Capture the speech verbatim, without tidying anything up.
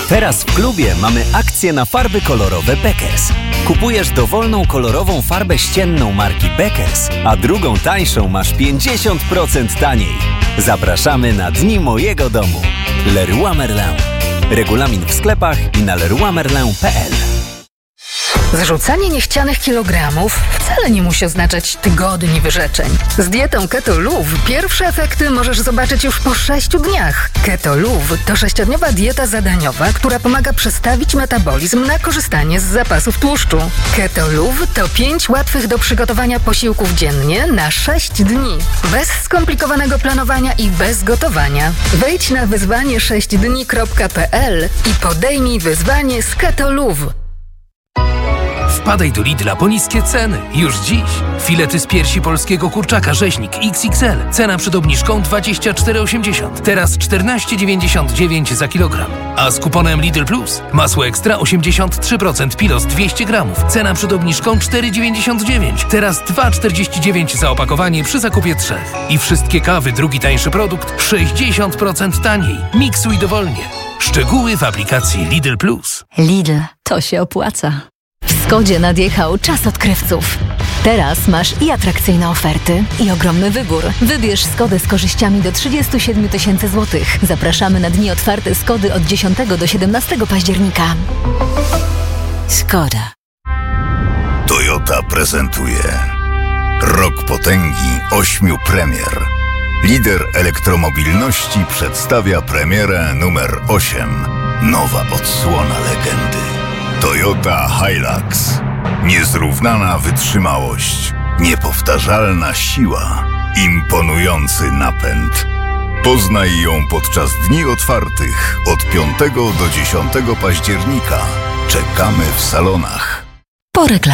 Teraz w klubie mamy akcję na farby kolorowe Beckers. Kupujesz dowolną kolorową farbę ścienną marki Beckers, a drugą tańszą masz pięćdziesiąt procent taniej. Zapraszamy na Dni Mojego Domu. Leroy Merlin. Regulamin w sklepach i na leroy merlin kropka p l. Zrzucanie niechcianych kilogramów wcale nie musi oznaczać tygodni wyrzeczeń. Z dietą Keto Luv pierwsze efekty możesz zobaczyć już po sześciu dniach. Keto Luv to sześciodniowa dieta zadaniowa, która pomaga przestawić metabolizm na korzystanie z zapasów tłuszczu. Keto Luv to pięć łatwych do przygotowania posiłków dziennie na sześć dni. Bez skomplikowanego planowania i bez gotowania. Wejdź na wyzwanie sześć dni kropka p l i podejmij wyzwanie z Keto Luv. Wpadaj do Lidla po niskie ceny. Już dziś. Filety z piersi polskiego kurczaka rzeźnik iks iks el. Cena przed obniżką dwadzieścia cztery osiemdziesiąt. Teraz czternaście dziewięćdziesiąt dziewięć za kilogram. A z kuponem Lidl Plus masło ekstra osiemdziesiąt trzy procent Pilos dwieście gramów. Cena przed obniżką cztery dziewięćdziesiąt dziewięć. Teraz dwa czterdzieści dziewięć za opakowanie przy zakupie trzech. I wszystkie kawy, drugi tańszy produkt sześćdziesiąt procent taniej. Miksuj dowolnie. Szczegóły w aplikacji Lidl Plus. Lidl, to się opłaca. W Skodzie nadjechał czas odkrywców. Teraz masz i atrakcyjne oferty, i ogromny wybór. Wybierz Skodę z korzyściami do trzydzieści siedem tysięcy złotych. Zapraszamy na dni otwarte Skody od dziesiątego do siedemnastego października. Skoda. Toyota prezentuje Rok potęgi ośmiu premier. Lider elektromobilności przedstawia premierę numer osiem. Nowa odsłona legendy. Toyota Hilux. Niezrównana wytrzymałość, niepowtarzalna siła, imponujący napęd. Poznaj ją podczas dni otwartych od piątego do dziesiątego października. Czekamy w salonach. Po reklamie.